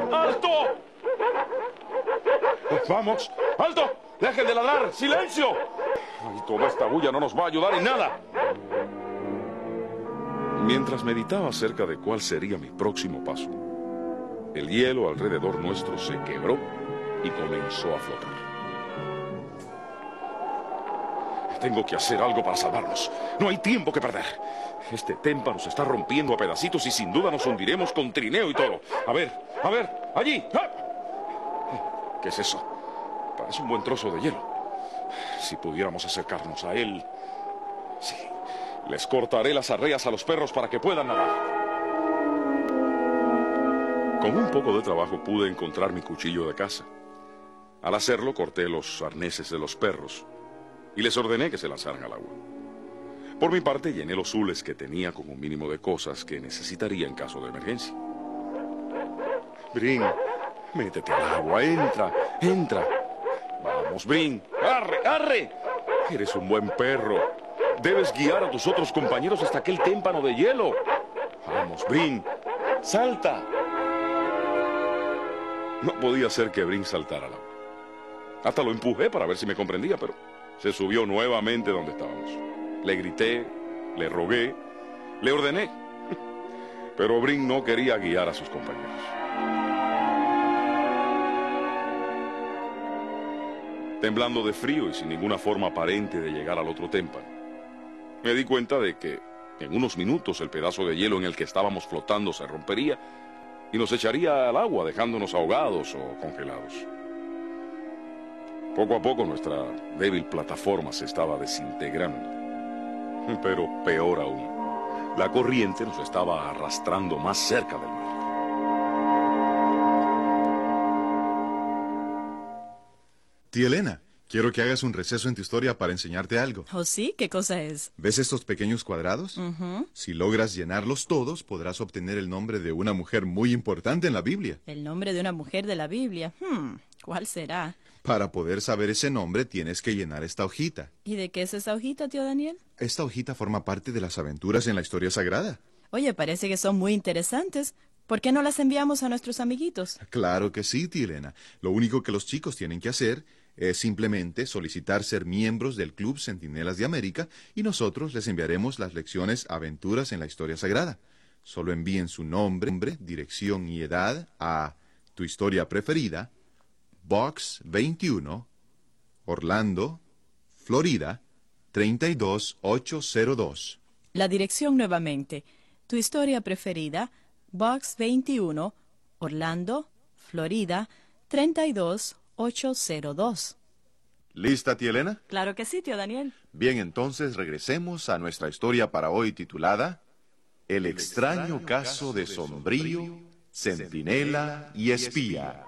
¡Alto! ¡Vamos! ¡Alto! ¡Dejen de ladrar! ¡Silencio! Ay, toda esta bulla no nos va a ayudar en nada. Mientras meditaba acerca de cuál sería mi próximo paso, el hielo alrededor nuestro se quebró y comenzó a flotar. Tengo que hacer algo para salvarnos. No hay tiempo que perder. Este témpano se está rompiendo a pedacitos y sin duda nos hundiremos con trineo y todo. A ver, allí. ¡Ah! ¿Qué es eso? Parece un buen trozo de hielo. Si pudiéramos acercarnos a él... Sí, les cortaré las arreas a los perros para que puedan nadar. Con un poco de trabajo pude encontrar mi cuchillo de caza. Al hacerlo, corté los arneses de los perros y les ordené que se lanzaran al agua. Por mi parte, llené los zules que tenía con un mínimo de cosas que necesitaría en caso de emergencia. Brin, métete al agua, entra. Vamos, Brin, arre. Eres un buen perro. Debes guiar a tus otros compañeros hasta aquel témpano de hielo. Vamos, Brin, salta. No podía ser que Brin saltara al agua. Hasta lo empujé para ver si me comprendía, pero se subió nuevamente donde estábamos. Le grité, le rogué, le ordené. Pero Brin no quería guiar a sus compañeros. Temblando de frío y sin ninguna forma aparente de llegar al otro témpano, me di cuenta de que en unos minutos el pedazo de hielo en el que estábamos flotando se rompería y nos echaría al agua, dejándonos ahogados o congelados. Poco a poco nuestra débil plataforma se estaba desintegrando. Pero peor aún, la corriente nos estaba arrastrando más cerca del mar. Tía Elena, quiero que hagas un receso en tu historia para enseñarte algo. ¿Oh, sí? ¿Qué cosa es? ¿Ves estos pequeños cuadrados? Si logras llenarlos todos, podrás obtener el nombre de una mujer muy importante en la Biblia. ¿El nombre de una mujer de la Biblia? ¿Cuál será? Para poder saber ese nombre, tienes que llenar esta hojita. ¿Y de qué es esa hojita, tío Daniel? Esta hojita forma parte de las aventuras en la historia sagrada. Oye, parece que son muy interesantes. ¿Por qué no las enviamos a nuestros amiguitos? Claro que sí, tía Elena. Lo único que los chicos tienen que hacer es simplemente solicitar ser miembros del Club Centinelas de América y nosotros les enviaremos las lecciones Aventuras en la Historia Sagrada. Solo envíen su nombre, dirección y edad a Tu Historia Preferida, Box 21, Orlando, Florida, 32802. La dirección nuevamente. Tu Historia Preferida, Box 21, Orlando, Florida, 32802. ¿Lista, tía Elena? Claro que sí, tío Daniel. Bien, entonces regresemos a nuestra historia para hoy titulada El extraño caso de Sombrío, Centinela y Espía.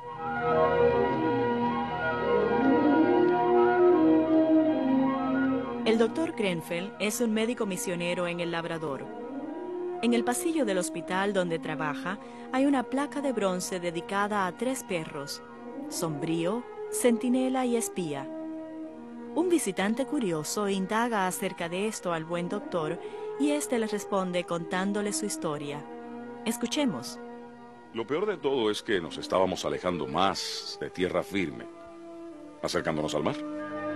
El doctor Grenfell es un médico misionero en El Labrador. En el pasillo del hospital donde trabaja hay una placa de bronce dedicada a 3 perros: Sombrío, Centinela y Espía. Un visitante curioso indaga acerca de esto al buen doctor y éste le responde contándole su historia. Escuchemos. Lo peor de todo es que nos estábamos alejando más de tierra firme, acercándonos al mar.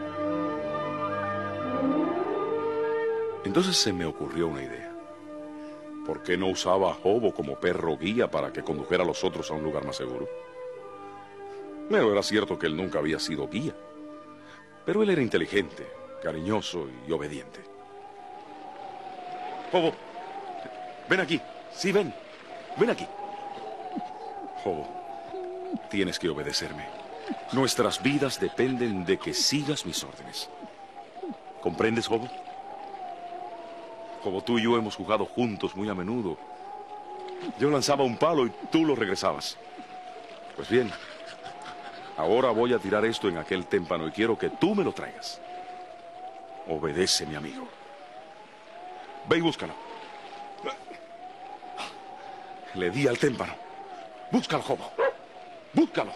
Entonces se me ocurrió una idea. ¿Por qué no usaba a Hobo como perro guía para que condujera a los otros a un lugar más seguro? Pero era cierto que él nunca había sido guía. Pero él era inteligente, cariñoso y obediente. Hobo, ven aquí. Sí, ven aquí. Hobo, tienes que obedecerme. Nuestras vidas dependen de que sigas mis órdenes. ¿Comprendes, Hobo? Hobo, tú y yo hemos jugado juntos muy a menudo. Yo lanzaba un palo y tú lo regresabas. Pues bien, ahora voy a tirar esto en aquel témpano y quiero que tú me lo traigas. Obedece, mi amigo. Ve y búscalo. Le di al témpano. Búscalo, Hobo. Búscalo.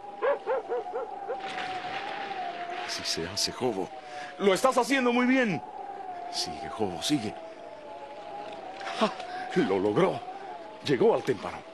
Así se hace, Hobo. Lo estás haciendo muy bien. Sigue, Hobo, sigue. ¡Ja! Lo logró. Llegó al témpano.